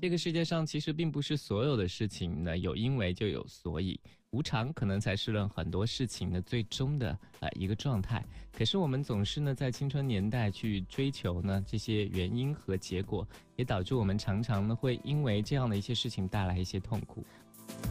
这个世界上其实并不是所有的事情呢有因为就有所以，无常可能才是了很多事情的最终的一个状态。可是我们总是呢在青春年代去追求呢这些原因和结果，也导致我们常常呢会因为这样的一些事情带来一些痛苦。